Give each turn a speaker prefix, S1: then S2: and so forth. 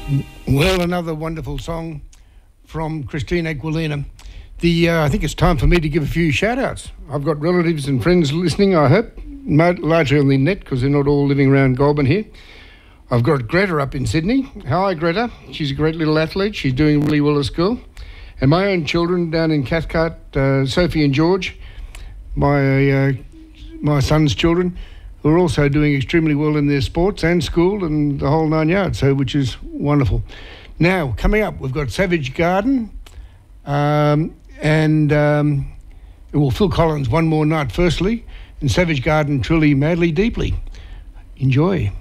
S1: Well, another wonderful song from Christine Aquilina. I think it's time for me to give a few shout-outs. I've got relatives and friends listening, I hope, largely on the net because they're not all living around Goulburn here. I've got Greta up in Sydney. Hi, Greta. She's a great little athlete. She's doing really well at school. And my own children down in Cathcart, Sophie and George, my son's children, who are also doing extremely well in their sports and school and the whole 9 yards, which is wonderful. Now, coming up, we've got Savage Garden Phil Collins, One More Night, firstly, and Savage Garden, Truly, Madly, Deeply. Enjoy.